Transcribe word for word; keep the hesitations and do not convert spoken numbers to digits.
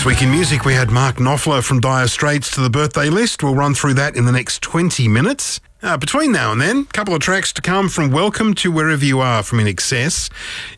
This week in music, we had Mark Knopfler from Dire Straits to the birthday list. We'll run through that in the next twenty minutes. Uh, between now and then, a couple of tracks to come from Welcome to Wherever You Are from In Excess.